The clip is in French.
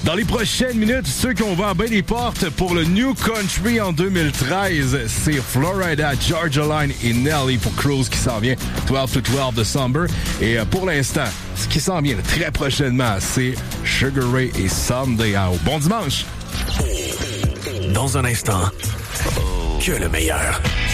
Dans les prochaines minutes, ceux qui ont ouvert bien les portes pour le New Country en 2013, c'est Florida, Georgia Line et Nelly pour Cruise qui s'en vient 12 to 12 December. Et pour l'instant, ce qui s'en vient très prochainement, c'est Sugar Ray et Someday Out. Bon dimanche! Dans un instant, que le meilleur.